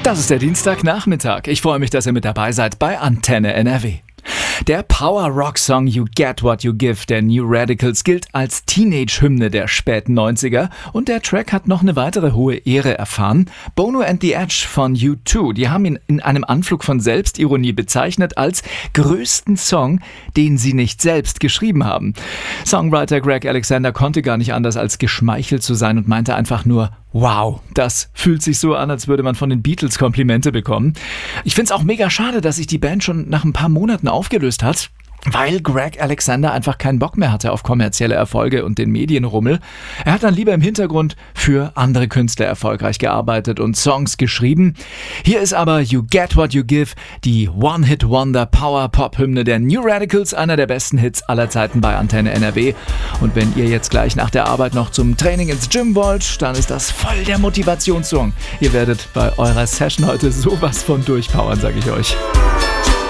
Das ist der Dienstagnachmittag. Ich freue mich, dass ihr mit dabei seid bei Antenne NRW. Der Power-Rock-Song You Get What You Give der New Radicals gilt als Teenage-Hymne der späten 90er und der Track hat noch eine weitere hohe Ehre erfahren. Bono and the Edge von U2, die haben ihn in einem Anflug von Selbstironie bezeichnet als größten Song, den sie nicht selbst geschrieben haben. Songwriter Greg Alexander konnte gar nicht anders als geschmeichelt zu sein und meinte einfach nur: Wow, das fühlt sich so an, als würde man von den Beatles Komplimente bekommen. Ich find's auch mega schade, dass sich die Band schon nach ein paar Monaten aufgelöst hat, weil Greg Alexander einfach keinen Bock mehr hatte auf kommerzielle Erfolge und den Medienrummel. Er hat dann lieber im Hintergrund für andere Künstler erfolgreich gearbeitet und Songs geschrieben. Hier ist aber You Get What You Give, die One-Hit-Wonder-Power-Pop-Hymne der New Radicals, einer der besten Hits aller Zeiten bei Antenne NRW. Und wenn ihr jetzt gleich nach der Arbeit noch zum Training ins Gym wollt, dann ist das voll der Motivationssong. Ihr werdet bei eurer Session heute sowas von durchpowern, sag ich euch.